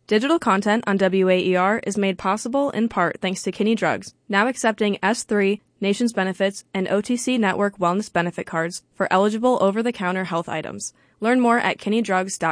Digital content on WAER is made possible in part thanks to Kinney Drugs, now accepting S3, Nations Benefits, and OTC Network Wellness Benefit Cards for eligible over-the-counter health items. Learn more at KinneyDrugs.com.